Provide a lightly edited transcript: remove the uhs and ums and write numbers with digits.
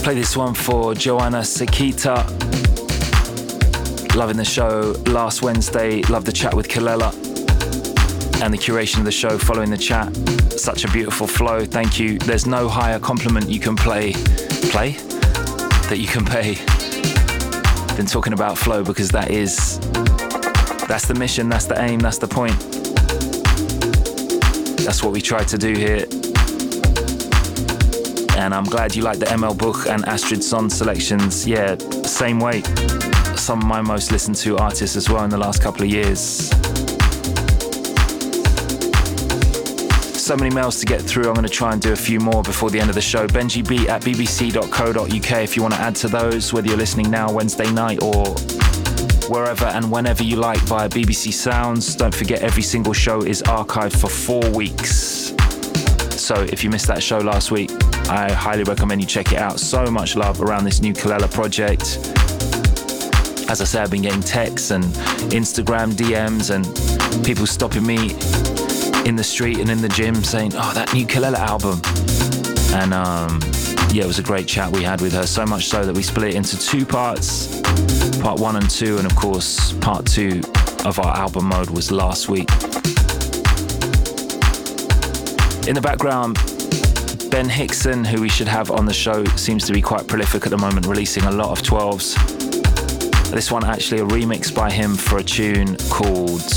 Play this one for Joanna Sakita. Loving the show last Wednesday. Loved the chat with Kalela and the curation of the show following the chat. Such a beautiful flow. Thank you. There's no higher compliment you can play that you can pay than talking about flow, because that's the mission, that's the aim, that's the point. That's what we try to do here. And I'm glad you like the ML Buch and Astrid Son selections. Yeah, same way. Some of my most listened to artists as well in the last couple of years. So many mails to get through. I'm going to try and do a few more before the end of the show. benjiB@bbc.co.uk if you want to add to those, whether you're listening now Wednesday night or wherever and whenever you like via BBC Sounds. Don't forget, every single show is archived for 4 weeks. So if you missed that show last week, I highly recommend you check it out. So much love around this new Kalela project. As I say, I've been getting texts and Instagram DMs and people stopping me in the street and in the gym saying, oh, that new Kalela album. And yeah, it was a great chat we had with her, so much so that we split it into 2 parts, part 1 and 2, and of course part 2 of our album mode was last week. In the background, Ben Hickson, who we should have on the show, seems to be quite prolific at the moment, releasing a lot of 12s. This one actually a remix by him for a tune called